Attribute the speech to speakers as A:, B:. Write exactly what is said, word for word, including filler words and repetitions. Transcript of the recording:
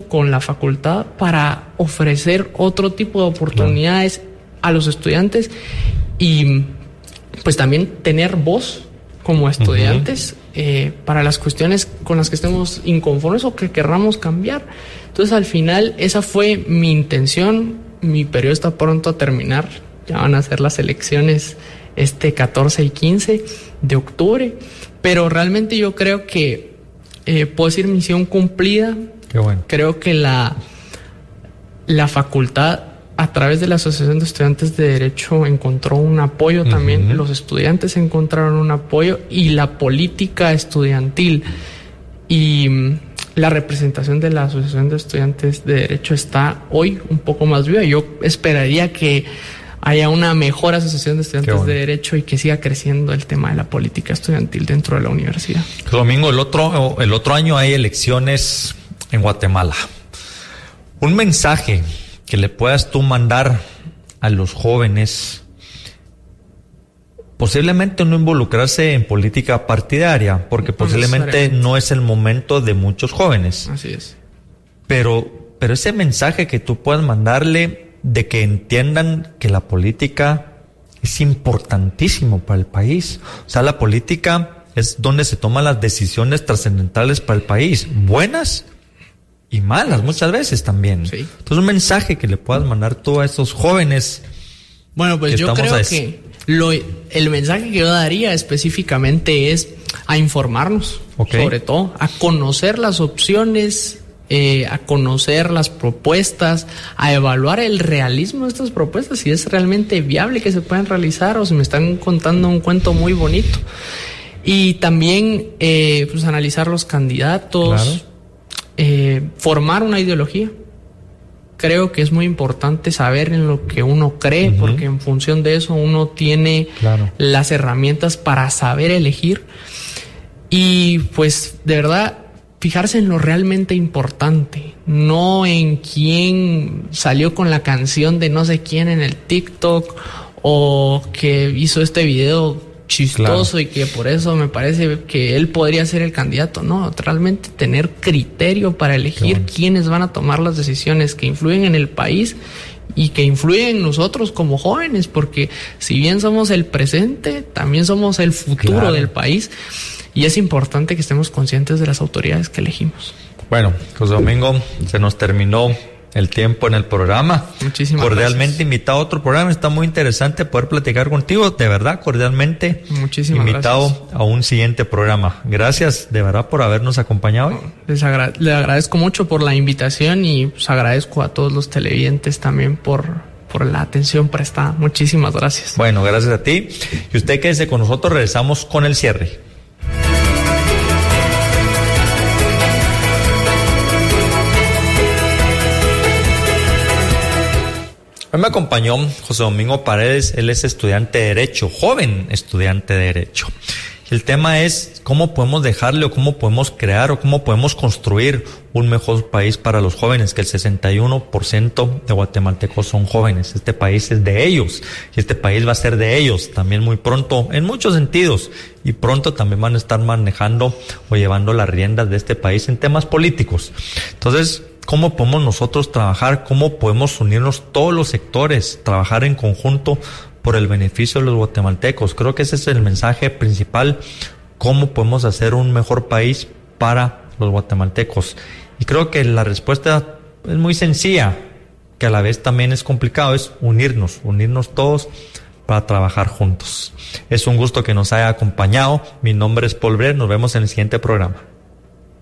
A: con la facultad para ofrecer otro tipo de oportunidades claro. a los estudiantes y pues también tener voz como estudiantes uh-huh. eh, para las cuestiones con las que estemos inconformes o que querramos cambiar. Entonces al final esa fue mi intención. Mi periodo está pronto a terminar, ya van a ser las elecciones este catorce y quince de octubre, pero realmente yo creo que eh, puedo decir misión cumplida.
B: Qué bueno.
A: Creo que la, la facultad a través de la Asociación de Estudiantes de Derecho encontró un apoyo uh-huh. también, los estudiantes encontraron un apoyo y la política estudiantil y la representación de la Asociación de Estudiantes de Derecho está hoy un poco más viva. Yo esperaría que haya una mejor asociación de estudiantes bueno. de Derecho y que siga creciendo el tema de la política estudiantil dentro de la universidad.
B: Domingo, el otro, el otro año hay elecciones en Guatemala. Un mensaje que le puedas tú mandar a los jóvenes, posiblemente no involucrarse en política partidaria, porque no posiblemente no es el momento de muchos jóvenes.
A: Así es.
B: Pero, pero ese mensaje que tú puedas mandarle de que entiendan que la política es importantísimo para el país. O sea, la política es donde se toman las decisiones trascendentales para el país, buenas y malas muchas veces también.
A: Sí.
B: Entonces, un mensaje que le puedas mandar tú a esos jóvenes.
A: Bueno, pues yo creo que lo, el mensaje que yo daría específicamente es a informarnos, okay. sobre todo, a conocer las opciones, eh, a conocer las propuestas, a evaluar el realismo de estas propuestas, si es realmente viable que se puedan realizar o si me están contando un cuento muy bonito. Y también eh, pues analizar los candidatos, claro. eh, formar una ideología. Creo que es muy importante saber en lo que uno cree, uh-huh. porque en función de eso uno tiene claro. las herramientas para saber elegir. Y pues de verdad fijarse en lo realmente importante, no en quién salió con la canción de no sé quién en el TikTok o que hizo este video chistoso claro. y que por eso me parece que él podría ser el candidato. No, realmente tener criterio para elegir bueno. quiénes van a tomar las decisiones que influyen en el país y que influyen en nosotros como jóvenes, porque si bien somos el presente, también somos el futuro claro. del país y es importante que estemos conscientes de las autoridades que elegimos.
B: Bueno, José Domingo, se nos terminó el tiempo en el programa.
A: Muchísimas
B: cordialmente
A: gracias.
B: Invitado a otro programa. Está muy interesante poder platicar contigo. De verdad, cordialmente
A: Muchísimas
B: invitado
A: gracias.
B: a un siguiente programa. Gracias de verdad por habernos acompañado hoy.
A: Les, agra- les agradezco mucho por la invitación y pues agradezco a todos los televidentes también por, por la atención prestada. Muchísimas gracias.
B: Bueno, gracias a ti. Y usted quédese con nosotros. Regresamos con el cierre. Hoy me acompañó José Domingo Paredes, él es estudiante de Derecho, joven estudiante de Derecho. El tema es cómo podemos dejarle o cómo podemos crear o cómo podemos construir un mejor país para los jóvenes, que el sesenta y uno por ciento de guatemaltecos son jóvenes. Este país es de ellos y este país va a ser de ellos también muy pronto en muchos sentidos y pronto también van a estar manejando o llevando las riendas de este país en temas políticos. Entonces, ¿cómo podemos nosotros trabajar? ¿Cómo podemos unirnos todos los sectores, trabajar en conjunto por el beneficio de los guatemaltecos? Creo que ese es el mensaje principal. ¿Cómo podemos hacer un mejor país para los guatemaltecos? Y creo que la respuesta es muy sencilla, que a la vez también es complicado, es unirnos, unirnos todos para trabajar juntos. Es un gusto que nos haya acompañado. Mi nombre es Paul Brer, nos vemos en el siguiente programa.